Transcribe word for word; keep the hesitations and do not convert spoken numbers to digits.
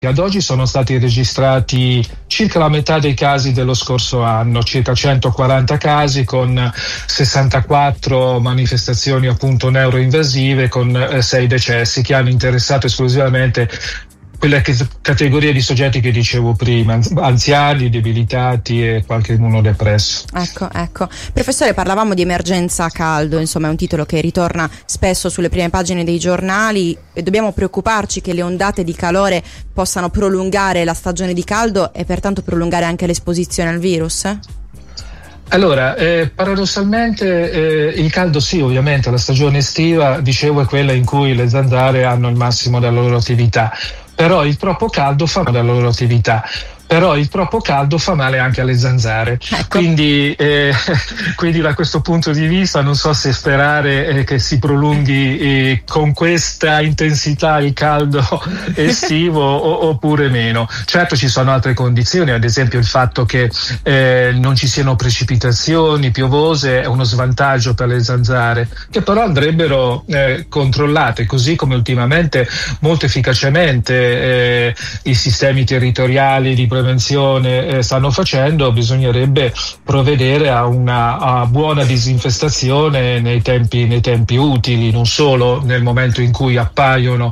Ad oggi sono stati registrati circa la metà dei casi dello scorso anno, circa centoquaranta casi con sessantaquattro manifestazioni appunto neuroinvasive con eh, sei decessi che hanno interessato esclusivamente quelle che- categorie di soggetti che dicevo prima, anz- anziani, debilitati e qualche immunodepresso. Ecco, ecco. Professore, parlavamo di emergenza caldo, insomma è un titolo che ritorna spesso sulle prime pagine dei giornali e dobbiamo preoccuparci che le ondate di calore possano prolungare la stagione di caldo e pertanto prolungare anche l'esposizione al virus? Allora, eh, paradossalmente eh, il caldo sì, ovviamente la stagione estiva, dicevo, è quella in cui le zanzare hanno il massimo della loro attività, però il troppo caldo fa male alla loro attività. Però il troppo caldo fa male anche alle zanzare, Ecco. quindi, eh, quindi da questo punto di vista non so se sperare eh, che si prolunghi eh, con questa intensità il caldo estivo o- oppure meno. Certo ci sono altre condizioni, ad esempio il fatto che eh, non ci siano precipitazioni piovose è uno svantaggio per le zanzare, che però andrebbero eh, controllate, così come ultimamente molto efficacemente eh, i sistemi territoriali di prevenzione eh, stanno facendo. Bisognerebbe provvedere a una a buona disinfestazione nei tempi, nei tempi utili, non solo nel momento in cui appaiono